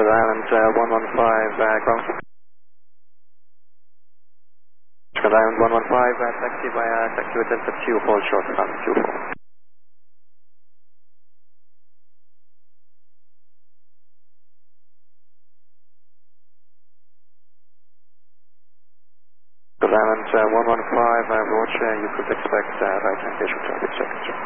Rhode Island 115 ground. Rhode Island 115 taxi via taxi with Delta Q, hold short, Q4. Rhode Island 115 Roger, you could expect right hand visual traffic check.